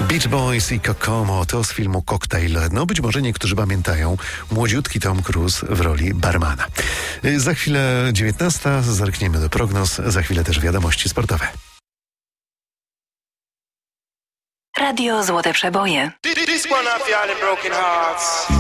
Beach Boys i Kokomo to z filmu Cocktail. No być może niektórzy pamiętają młodziutki Tom Cruise w roli barmana. Za chwilę 19, zerkniemy do prognoz, za chwilę też wiadomości sportowe. Radio Złote Przeboje.